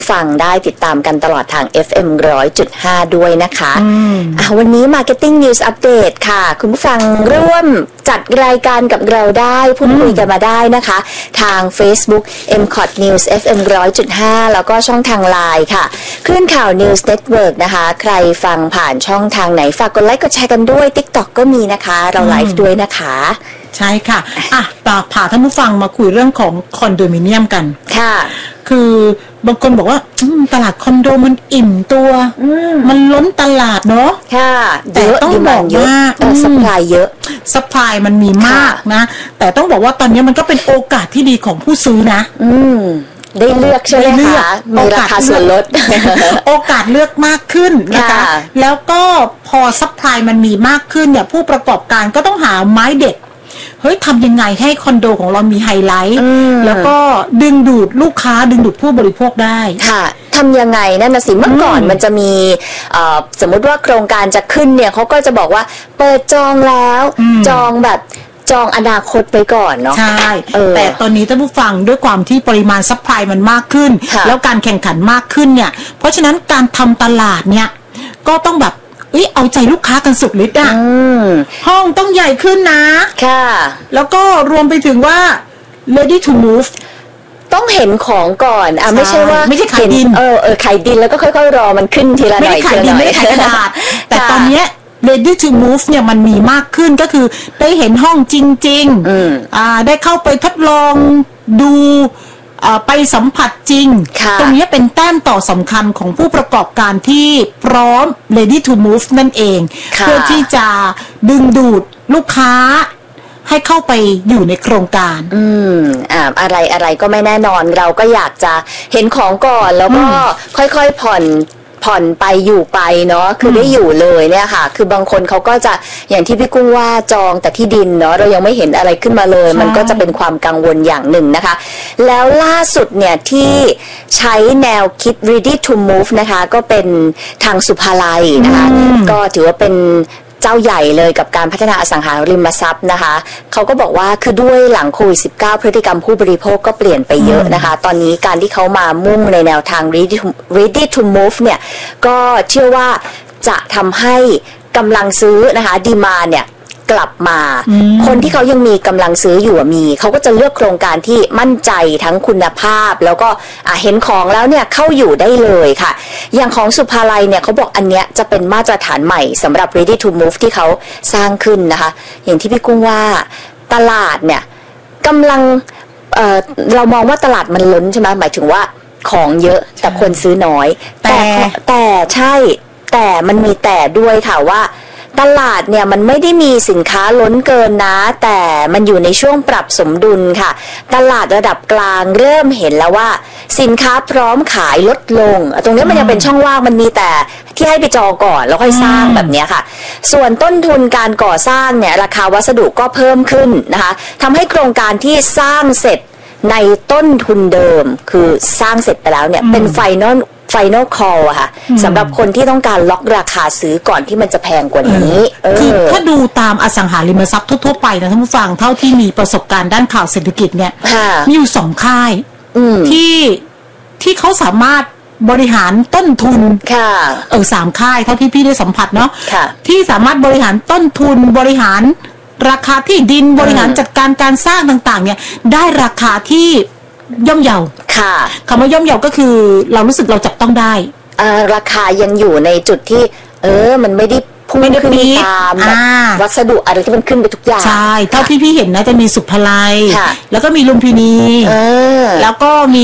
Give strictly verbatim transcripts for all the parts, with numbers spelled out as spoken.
ฟังได้ติดตามกันตลอดทาง เอฟ เอ็ม หนึ่งร้อยจุดห้า ด้วยนะคะอ่ะวันนี้ Marketing News Update ค่ะคุณผู้ฟังร่วมจัดรายการกับเราได้พูดคุยกันมาได้นะคะทาง Facebook เอ็ม คอท News เอฟ เอ็ม หนึ่งร้อยจุดห้า แล้วก็ช่องทาง ไลน์ ค่ะคลื่นข่าว News Network นะคะใครฟังผ่านช่องทางไหนฝากกดไลค์กดแชร์กันด้วย TikTok ก็มีนะคะเราไลฟ์ด้วยนะคะใช่ค่ะอ่ะต่อพาท่านผู้ฟังมาคุยเรื่องของคอนโดมิเนียมกันค่ะคือบางคนบอกว่าตลาดคอนโดมันอิ่มตัวมันล้นตลาดเนาะค่ะแต่ต้องบอกว่าซัพพลายเยอะซัพพลายมันมีมากนะแต่ต้องบอกว่าตอนนี้มันก็เป็นโอกาสที่ดีของผู้ซื้อนะอืมได้เลือกใช่ไหมคะมีราคาส่วนลดโอกาสเลือกมากขึ้นนะคะแล้วก็พอซัพพลายมันมีมากขึ้นเนี่ยผู้ประกอบการก็ต้องหาไม้เด็ดเฮ้ยทำยังไงให้คอนโดของเรามีไฮไลท์แล้วก็ดึงดูดลูกค้าดึงดูดผู้บริโภคได้ค่ะทำยังไงนั่นนะสิเมื่อก่อนมันจะมีสมมติว่าโครงการจะขึ้นเนี่ยเขาก็จะบอกว่าเปิดจองแล้วจองแบบจองอนาคตไปก่อนเนาะใช่แต่ตอนนี้ท่านผู้ฟังด้วยความที่ปริมาณซัพพลายมันมากขึ้นแล้วการแข่งขันมากขึ้นเนี่ยเพราะฉะนั้นการทำตลาดเนี่ยก็ต้องแบบเอาใจลูกค้ากันสุดฤทธิ์อ่ะห้องต้องใหญ่ขึ้นนะค่ะแล้วก็รวมไปถึงว่า ready to move ต้องเห็นของก่อนอ่ะไม่ใช่ว่าไม่ใช่ขายดินเออเออขายดินแล้วก็ค่อยๆรอมันขึ้นทีละหน่อยไม่ได้ขายดินไม่ได้ขายกระดาษแต่ตอนนี้ ready to move เนี่ยมันมีมากขึ้นก็คือได้เห็นห้องจริงๆอ่าได้เข้าไปทดลองดูไปสัมผัสจริงตรงนี้เป็นแต้มต่อสำคัญของผู้ประกอบการที่พร้อม ready to move นั่นเองเพื่อที่จะดึงดูดลูกค้าให้เข้าไปอยู่ในโครงการอืมอ่าอะไรอะไรก็ไม่แน่นอนเราก็อยากจะเห็นของก่อนแล้วก็ค่อยๆผ่อนผ่อนไปอยู่ไปเนาะคือได้อยู่เลยเนี่ยค่ะคือบางคนเขาก็จะอย่างที่พี่กุ้งว่าจองแต่ที่ดินเนาะเรายังไม่เห็นอะไรขึ้นมาเลยมันก็จะเป็นความกังวลอย่างหนึ่งนะคะแล้วล่าสุดเนี่ยที่ใช้แนวคิด ready to move นะคะก็เป็นทางสุภาลัยนะคะก็ถือว่าเป็นเจ้าใหญ่เลยกับการพัฒนาอสังหาริมทรัพย์นะคะเขาก็บอกว่าคือด้วยหลังโควิด สิบเก้า พฤติกรรมผู้บริโภคก็เปลี่ยนไปเยอะนะคะตอนนี้การที่เขามามุ่งในแนวทาง ready to, ready to move เนี่ยก็เชื่อว่าจะทำให้กำลังซื้อนะคะดีมานด์เนี่ยกลับมาคนที่เขายังมีกำลังซื้ออยู่มีเขาก็จะเลือกโครงการที่มั่นใจทั้งคุณภาพแล้วก็เห็นของแล้วเนี่ยเข้าอยู่ได้เลยค่ะอย่างของสุภาลัยเนี่ยเขาบอกอันเนี้ยจะเป็นมาตรฐานใหม่สำหรับ ready to move ที่เขาสร้างขึ้นนะคะอย่างที่พี่กุ้งว่าตลาดเนี่ยกำลัง เอ่อ เรามองว่าตลาดมันล้นใช่ไหมหมายถึงว่าของเยอะแต่คนซื้อน้อยแต่แต่ใช่แต่มันมีแต่ด้วยค่ะว่าตลาดเนี่ยมันไม่ได้มีสินค้าล้นเกินนะแต่มันอยู่ในช่วงปรับสมดุลค่ะตลาดระดับกลางเริ่มเห็นแล้วว่าสินค้าพร้อมขายลดลงตรงนี้มันยังเป็นช่องว่างมันมีแต่ที่ให้ไปจองก่อนแล้วค่อยสร้างแบบนี้ค่ะส่วนต้นทุนการก่อสร้างเนี่ยราคาวัสดุก็เพิ่มขึ้นนะคะทำให้โครงการที่สร้างเสร็จในต้นทุนเดิมคือสร้างเสร็จไปแล้วเนี่ยเป็นไฟนอลFinal Call อะค่ะสำหรับคนที่ต้องการล็อกราคาซื้อก่อนที่มันจะแพงกว่านี้คือถ้าดูตามอสังหาริมทรัพย์ทั่วๆไปนะท่านผู้ฟังเท่าที่มีประสบการณ์ด้านข่าวเศรษฐกิจเนี่ยมีอยู่สองค่ายที่ที่เขาสามารถบริหารต้นทุนเออสามค่ายเท่าที่พี่ได้สัมผัสเนาะที่สามารถบริหารต้นทุนบริหารราคาที่ดินบริหารจัดการการสร้างต่างๆเนี่ยได้ราคาที่ย่อมเยาค่ะคำว่าย่อมเยาก็คือเรารู้สึกเราจับต้องได้ราคายังอยู่ในจุดที่เออมันไม่ได้พุ่งขึ้นตามวัสดุอะไรที่มันขึ้นไปทุกอย่างใช่เท่าที่พี่เห็นนะจะมีสุภาลัยแล้วก็มีลุมพินีแล้วก็มี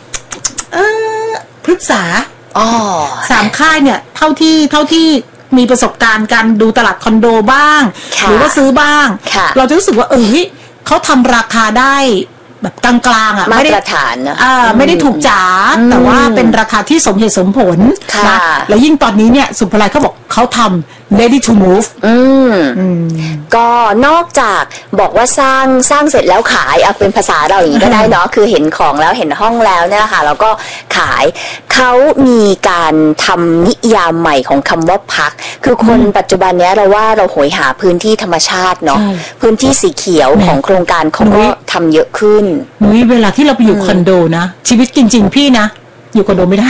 พฤกษาสามค่ายเนี่ยเท่าที่เท่าที่มีประสบการณ์การดูตลาดคอนโดบ้างหรือว่าซื้อบ้างเราจะรู้สึกว่าเออเขาทำราคาได้แบบกลางๆอ่ะมาตรฐานนะอ่าไม่ได้ถูกจ๋าแต่ว่าเป็นราคาที่สมเหตุสมผลนะแล้วยิ่งตอนนี้เนี่ยสุภาลัยเขาบอกเขาทำ ready to move อืมก็นอกจากบอกว่าสร้างสร้างเสร็จแล้วขายเอาเป็นภาษาเราอย่างนี้ก็ได้เนาะคือเห็นของแล้วเห็นห้องแล้วเนี่ยค่ะแล้วก็ขายเขามีการทำนิยามใหม่ของคำว่าพักคือคนปัจจุบันนี้เราว่าเราโหยหาพื้นที่ธรรมชาติเนาะพื้นที่สีเขียวของโครงการเขาก็ทำเยอะขึ้นนุ้ยเวลาที่เราไปอยู่คอนโดนะชีวิตจริงๆพี่นะอยู่คอนโดไม่ได้